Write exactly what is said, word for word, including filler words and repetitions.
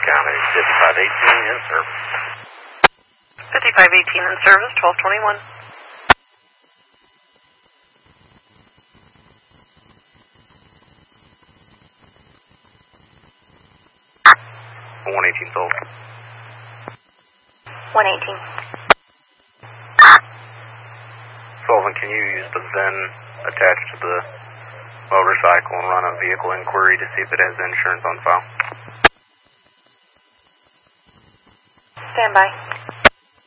County, fifty-five eighteen in service. fifty-five eighteen in service, twelve twenty-one. one eighteen sold. one eighteen. Sullivan, can you use the V I N attached to the motorcycle and run a vehicle inquiry to see if it has insurance on file? Stand by.